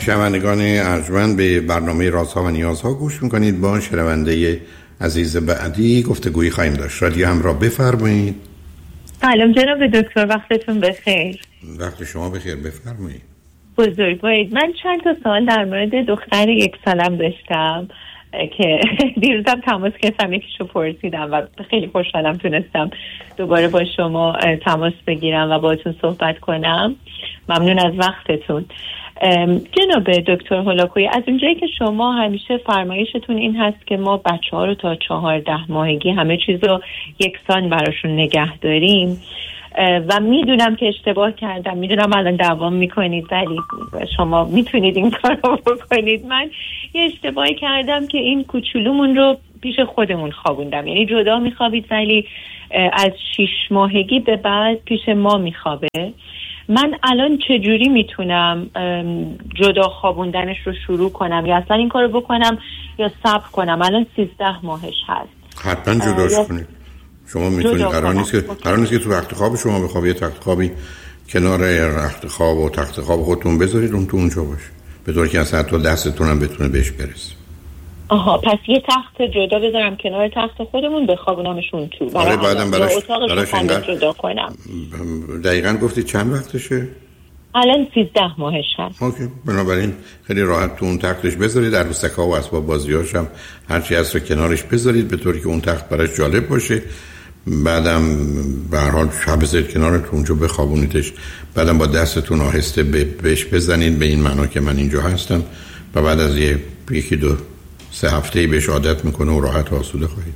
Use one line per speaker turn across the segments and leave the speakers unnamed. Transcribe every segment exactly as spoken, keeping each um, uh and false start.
شنوندگان ارجمند، به برنامه رازها و نیازها گوش میکنید. با شنونده عزیز بعدی گفتگویی خواهیم داشت. رادیو همراه، بفرمایید.
سلام جناب دکتر، وقتتون بخیر.
وقت شما بخیر، بفرمایید.
بزرگوارید. من چند تا سوال در مورد دختر یک سالم داشتم که دیروزم تماس گرفتم، یکیشو پرسیدم و خیلی خوشحالم تونستم دوباره با شما تماس بگیرم و باهاتون صحبت کنم. ممنون از وقتتون. جناب دکتر هولاکویی، از اونجایی که شما همیشه فرمایشتون این هست که ما بچه ها رو تا چهارده ماهگی همه چیز رو یکسان براشون نگه داریم و میدونم که اشتباه کردم، میدونم الان دوام میکنید ولی شما میتونید این کار رو بکنید. من یه اشتباهی کردم که این کوچولومون رو پیش خودمون خوابوندم، یعنی جدا میخوابید ولی از شیش ماهگی به بعد پیش ما میخوابه. من الان چجوری میتونم جدا خوابوندنش رو شروع کنم، یا اصلا این کار رو بکنم یا صبر کنم؟ الان سیزده ماهش هست.
حتما جداش یا... کنید. شما میتونید، قرار نیست که قرار نیست که تو رخت خواب شما بخوابید، یه تخت خوابی کنار رخت خواب و تخت خواب خودتون بذارید اون تو اونجا باشه، به طوری که اصلا حتی دستتون هم بتونه بهش برسه.
آها، پس یه تخت جدا بذارم کنار تخت خودمون، بخوابونمشون تو.
آره، بعدم براش براش
انقدر جدا کنم.
دقیقاً گفتید چند وقتشه؟
الان سیزده ماهش هست.
اوکی، بنابراین خیلی راحت تو اون تختش بذارید، در روسکا و اسباب بازی‌هاش هم هرچی هست رو کنارش بذارید به طوری که اون تخت براش جالب باشه. بعدم به هر حال شب بذارید کنارتون اونجا بخوابونیدش، بعدم با دستتون آهسته بهش بزنید به این معنا که من اینجا هستم و بعد از یه یکی دو سه هفته‌ای بهش عادت میکنه و راحت و آسوده خواهید.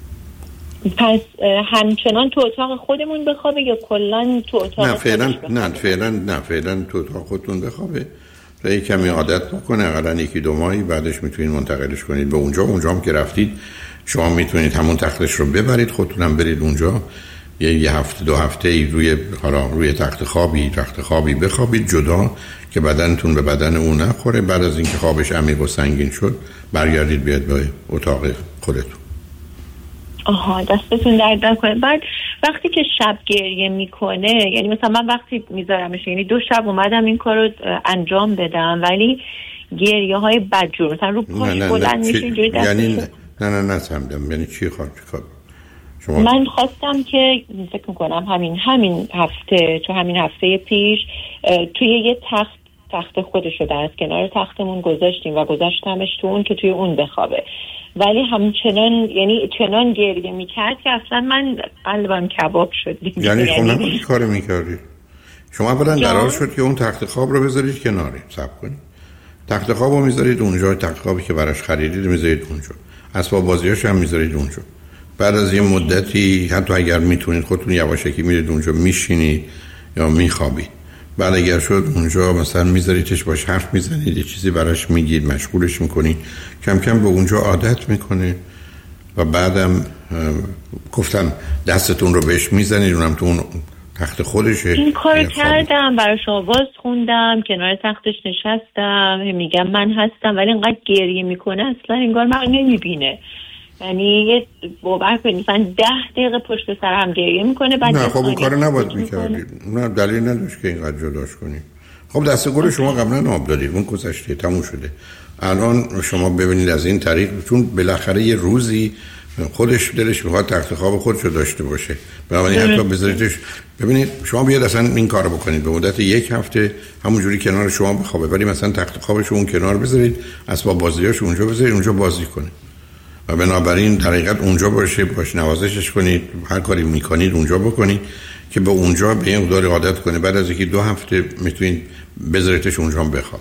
پس همچنان تو اتاق خودمون بخوابه یا کلا تو اتاق؟
نه فعلا نه فعلا نه فعلا تو اتاق خودتون بخوابه تا یه کمی عادت بکنه، حداقل یکی دو ماهی، بعدش میتونید منتقلش کنید به اونجا. اونجا هم که رفتید شما میتونید همون تختش رو ببرید خودتونم برید اونجا، یه یه هفته دو هفته ای روی حالا روی تخت خوابی تخت خوابی بخوابید جدا که بدنتون به بدن اون نخوره. بعد از اینکه خوابش عمیق و سنگین شد برگردید بیاد به اتاق خودتون.
آها، دستتون درد نکنه. بعد وقتی که شب گریه میکنه، یعنی مثلا من وقتی میذارمش، یعنی دو شب اومدم این کارو انجام بدم ولی گریه های بدجور مثلا رو پاش بلند میشه اینجوری دستش.
یعنی نه نه نه نفهمیدم یعنی چی خواهد چیکار؟ شما
من خواستم که فکر میکنم همین همین هفته تو همین هفته پیش توی یه تخت تخت خودشو در از کنار تختمون گذاشتیم و گذاشتمش تو اون که توی اون بخوابه، ولی همچنان یعنی چنان گریه میکرد که اصلا من قلبم کباب شد.
یعنی شما نباید کار میکردید؟ شما اولا قرار شد که اون تخت خواب رو بذارید کناره، صبر کنید، تخت خواب رو میذارید اونجا، تخت خوابی که براش خریدید میذارید اونجا، اسباب بازیاش هم میذارید اونجا. بعد از یه مدتی حتی اگر میتونید خودتون یواشکی میرید اونجا میشینید یا میخوابید. بعد اگر شد اونجا مثلا میذاریدش باش حرف میزنید، یه چیزی براش میگید، مشغولش میکنید، کم کم به اونجا عادت میکنه و بعدم گفتم دستتون رو بهش میزنید، اونم تو اون تخت خودشه.
این کار کردم، براش آواز خوندم، کنار تختش نشستم، میگم من هستم، ولی اینقدر گریه میکنه اصلا انگار من نمیبینه. یعنی یه باور کنید مثلا ده دقیقه پشت سر هم گریه میکنه. بعد
نه خب اون کارو نباید میکردید، نه دلیل نداشت که اینقدر جداش کنید. خب دست گل شما قبلا آب دادید، اون گذشته، تموم شده. الان شما ببینید از این طریق، چون بالاخره یه روزی خودش دلش میخواد تخت خواب خودشو داشته باشه، بنابراین حتی بذاریدش. ببینید شما بیاد اصلا این کارو بکنید، به مدت یک هفته همونجوری کنار شما بخوابه، ولی مثلا تخت خوابش اون کنار بذارید، اسباب بازیاش اونجا بذارید، اونجا بازی کنه و بنابراین در حقیقت اونجا باشه، باش نوازشش کنید، هر کاری میکنید اونجا بکنید که به اونجا به این مقدار عادت کنه. بعد از یکی دو هفته میتونید بذاریدش اونجا هم بخواب.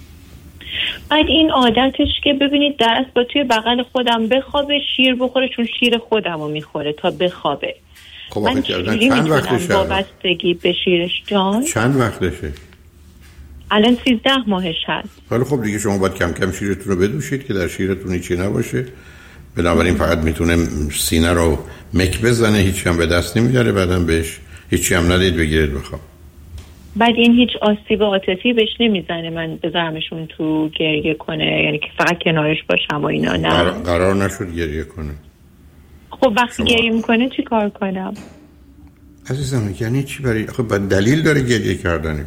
بعد این عادتش که ببینید در اصل با توی بغل خودم بخوابه، شیر بخوره، چون شیر خودم رو میخوره تا بخوابه.
خب
من
چند وقتشه؟
وابستگی به شیرش جان
چند وقتشه؟
الان سیزده ماهش هست.
حالا خب دیگه شما باید کم کم شیرتون رو بدوشید که در شیرتون هیچی نباشه، بنابراین فقط میتونه سینه رو مک بزنه، هیچی هم به دست نمیاره، بعدم بهش هیچی هم ندید بگیرید بخواب.
بعد این هیچ آسیب عاطفی بهش نمیزنه من بذارمشون تو گریه کنه، یعنی که فقط کنارش باشم و اینا؟ نه
قرار, قرار نشد گریه کنه.
خب وقتی گریه میکنه چی کار کنم؟
عزیزم یعنی چی؟ برای خب دلیل داره گریه کردنش.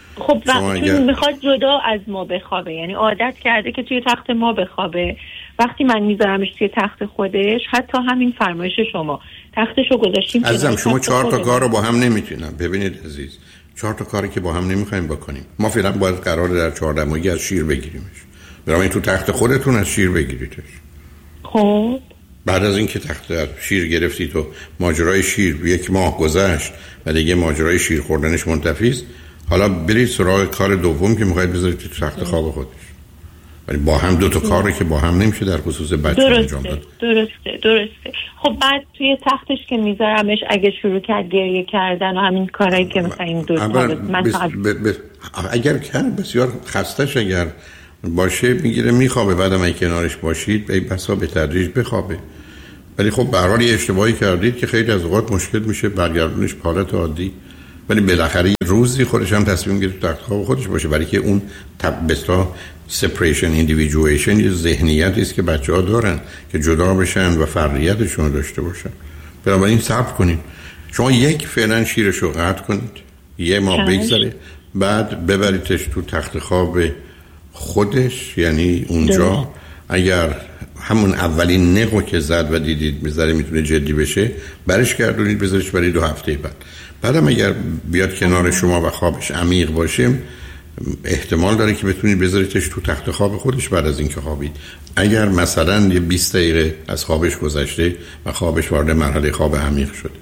خب وقتی اگر... میخواد جدا از ما بخوابه، یعنی عادت کرده که توی تخت ما بخوابه. وقتی من میذارمش توی تخت خودش، حتی همین فرمایش شما تختشو گذاشتیم
عزیزم، شما چهار تا کار رو با هم نمیتونم. ببینید عزیز، چهار تا کاری که با هم نمیخوایم بکنیم. ما فعلا باید قرار در چهارده ماهگی از شیر بگیریمش. برای این تو تخت خودتون از شیر بگیریدش.
خب
بعد از اینکه تخت از شیر گرفتی تو ماجرای شیر یک ماه گذشت و دیگه ماجرای شیر خوردنش منتفی است، حالا برید سراغ کار دوم که میخواید بذارید تو تخت خواب خودش. ولی با هم دو تا کاری که با هم نمیشه در خصوص بچه انجام داد.
درسته درسته. خب بعد توی تختش که میذارمش اگه شروع کرد گریه کردن و همین کارهایی که مثلا این دو تا من
بس ب... ب... اگر کن بسیار خستش اگر باشه میگیره میخوابه، بعدم اگه کنارش باشید ای بسا به تدریج بخوابه. ولی خب به هر حال اشتباهی کردید که خیلی از اوقات مشکل میشه برگردونش به حالت عادی. ولی بالاخره روزی خودش هم تصمیم گرفت تخت خواب خودش باشه، برای که اون بسیار separation individuation یه ذهنیتی است که بچه‌ها دارن که جدا بشن و فردیتشون رو داشته باشن. بنابراین صبر کنید. شما یک فعلا شیرش رو قطع کنید، یه ماه بگذره، بعد ببریدش تو تخت خواب خودش، یعنی اونجا ده. اگر همون اولین نقو که زد و دیدید بذاره میتونه جدی بشه، برش گردونید بذارش برای دو هفته بعد. بعدم اگر بیاد کنار شما و خوابش عمیق باشه، احتمال داره که بتونید بذاریدش تو تخت خواب خودش بعد از اینکه خوابید. اگر مثلا یه بیست دقیقه از خوابش گذشته و خوابش وارد مرحله خواب عمیق شده.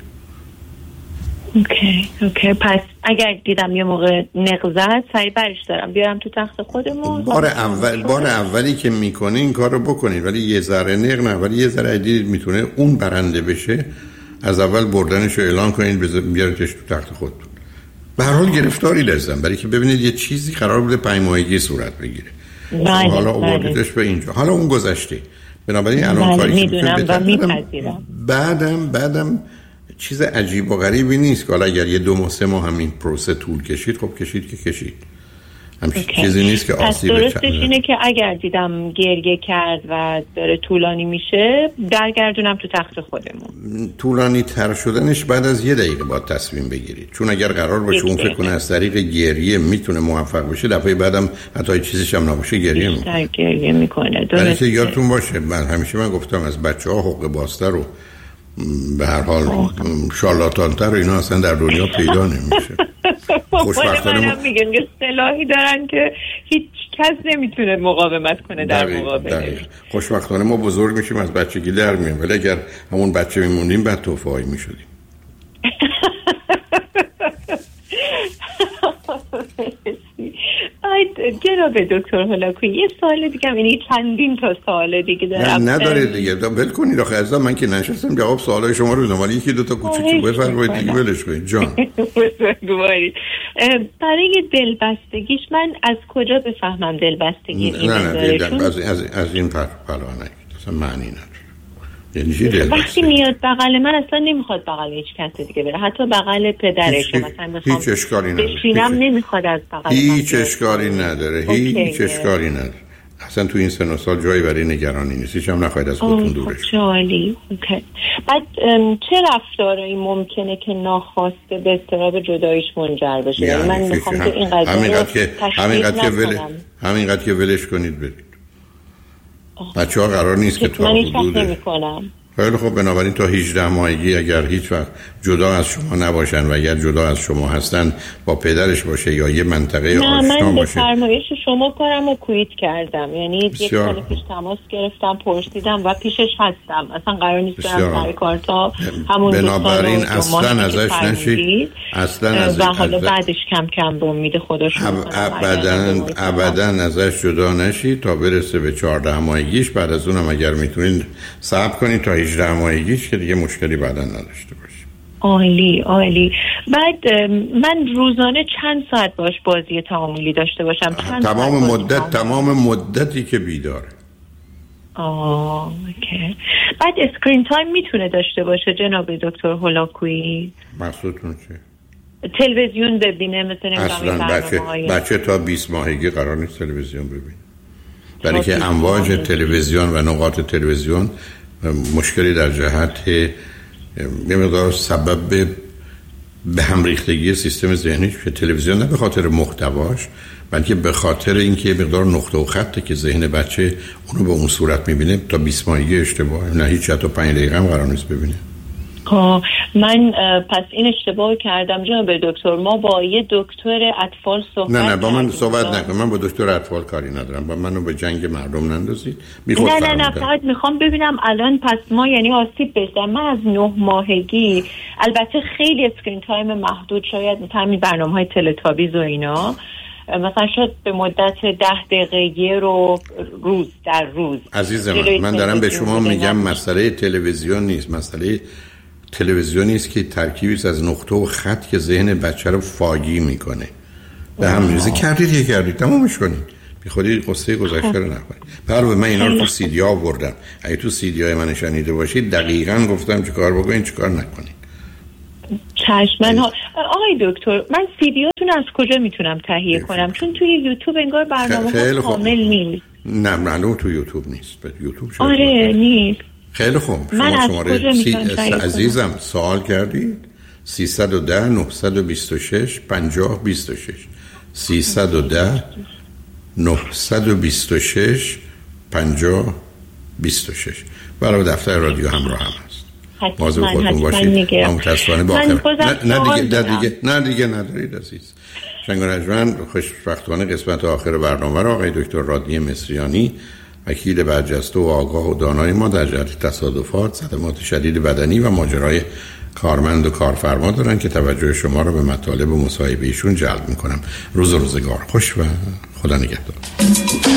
اوکی اوکی پس اگر دیدم یه موقع نق زد سریع برش دارم بیارم تو تخت خودمون.
بار اول بار اولی که میکنه این کارو بکنید، ولی یه ذره نق نه، ولی یه ذره دیدید میتونه اون برنده بشه، از اول بردنش رو اعلان کنید بیاریدش تو تخت خودتون. به هر حال گرفتاری لازم، برای که ببینید یه چیزی قرار بوده پنج ماهگی صورت بگیره.
بله،
حالا آوردیدش به اینجا، حالا اون گذشته. بنابراین الان کاری
میدونم و میپذیرم.
بعدم بعدم چیز عجیب و غریبی نیست که حالا اگر یه دو ماه سه ماه همین پروسه طول کشید، خب کشید که کشید. همچین چیزی نیست که آسیب
بچه. درستش اینه که اگر دیدم گریه کرد و داره طولانی میشه برگردونم تو تخت خودمون.
طولانی تر شدنش بعد از یه دقیقه باید تصمیم بگیرید، چون اگر قرار باشه اون فکر کنه از طریق گریه میتونه موفق بشه، دفعه بعدم حتی چیزیش هم نباشه گریه میکنه.
گریه میکنه.
درسته. یادتون باشه من همیشه من گفتم از بچه‌ها حق باستر رو به هر حال شارلاتان‌تر و اینا اصلا در دنیا پیدا نمیشه.
خوشبختانه ما میگن که سلاحی دارن که هیچ کس نمیتونه مقاومت کنه در مقابلش.
خوشبختانه ما بزرگ میشیم از بچگی در میایم، ولی اگر همون بچه میمونیم بعد توفایی میشدیم.
جناب دکتر هولاکویی یه سوال دیگه، یعنی چندین تا سوال دیگه دارم.
نه نداره دیگه، ول کنید آخه عزیزم، من که نشستم جواب سوالای شما رو دادم، ولی یکی دو تا کوچیک بفرمایید دیگه ولش کنید جان.
برای دلبستگیش من از کجا بفهمم دلبستگی این
داره؟ نه نه از از از این پر پلا نه اصلا معنی نداره. یعنی
وقتی میاد بغل من اصلا نمیخواد بغل هیچ کس دیگه بره، حتی بغل پدرش مثلا میخوام
هیچ اشکالی نداره،
بشینم نمیخواد از بغل
هیچ اشکالی نداره، هیچ اشکالی نداره. اصلا تو این سن و سال جایی برای نگرانی نیست، هیچ هم نخواهید از خودتون دورش.
خب عالی. اوکی. بعد چه رفتارایی ممکنه که ناخواسته به اضطراب جداییش منجر بشه؟
یعنی
من میخوام که این قضیه
همینقدر که همینقدر که ول همینقدر که ولش کنید برید. بچه ها قرار نیست که تا حدود خیلی خب بنابراین تا هجده ماهگی اگر هیچ وقت جدا از شما نباشن و اگر جدا از شما هستن با پدرش باشه یا یه منطقه آشنا باشه.
نه من به فرمایش شما کارم رو کویت کردم، یعنی یک سال پیش تماس گرفتم پرسیدم و پیشش هستم، اصلا قرار نیست برم سر کار تا همون
بنابراین اصلا ازش نشید اصلا از
و حالا بعدش کم کم رو میده خودش
ابدا ابدا ازش جدا نشید تا برسه به چهارده ماهگیش، بعد از اونم اگر میتونید صبر کنید تا هجده ماهگیش که دیگه مشکلی بعدا نداشته باشید.
عالی عالی. بعد من روزانه چند ساعت باش بازی تعاملی داشته باشم؟
تمام مدت تمام مدتی که بیداره.
آه اوکی. بعد اسکرین تایم میتونه داشته باشه جناب دکتر هولاکویی؟
مقصودتون چیه؟
تلویزیون ببینه مثلا؟
اصلا بچه بچه تا بیست ماهگی قرار نیست تلویزیون ببینه، برای که امواج تلویزیون و نقاط تلویزیون مشکلی در جهت یه مقدار سبب به هم ریختگی سیستم ذهنیش که تلویزیون نه به خاطر محتواش، بلکه به خاطر اینکه مقدار نقطه و خطه که ذهن بچه اونو به اون صورت میبینه تا بیست ماهگی اشتباهه، نه هیچ تا پنج دقیقه هم قرار نیست ببینه.
آه من پس این اشتباه کردم جناب دکتر. ما با یه دکتر اطفال صحبت
نه نه با من صحبت نکن، من با دکتر اطفال کاری ندارم، با منو به جنگ مردم نندازید.
نه نه نه فقط میخوام ببینم الان پس ما یعنی آسیب بزنم. من از نه ماهگی البته خیلی اسکرین تایم محدود، شاید همین برنامه‌های تلتابیز و اینا مثلا شد به مدت ده دقیقه رو روز در روز.
عزیز من من دارم به شما میگم مسئله تلویزیون نیست، مسئله تلویزیونی است که ترکیبی است از نقطه و خط که ذهن بچه رو فاگی میکنه. به هم ریزی کردید یه کردید تمامش کنید، بی خودی قصه گذشته رو نکنید. پرو من اینا رو تو سیدی ها آوردم، اگه تو سیدی های من شنیده باشید دقیقاً گفتم چه کار بکنید چه کار نکنید.
چشمن ها. آقای دکتر من سیدیاتون از کجا میتونم تهیه کنم؟ چون توی یوتیوب انگار برنامه ها کامل نیست.
نه معلوم تو یوتیوب نیست. به یوتیوب شاید
آره نیست.
خیلی خوب.
من از کجا میتونم تهیه کنم؟
عزیزم سوال کردید سیصد و ده نهصد و بیست و شش پنجاه بیست و شش سیصد و ده نهصد و بیست و شش پنجاه بیست و شش برای دفتر رادیو همراه هم هست. مواظب خودتون باشید. من متاسفانه با آخر نه نه دیگه نه دیگه نه دیگه ندارید عزیز. شنگ و نجمن خوشبختانه قسمت آخر برنامه را آقای دکتر رادنی مصریانی، وکیل برجسته و آگاه و دانای ما در جهت تصادفات، صدمات شدید بدنی و ماجرای کارمند و کارفرما دارن که توجه شما را به مطالب و مصاحبه ایشون جلب میکنم. روز روزگار خوش و خدا نگهدار.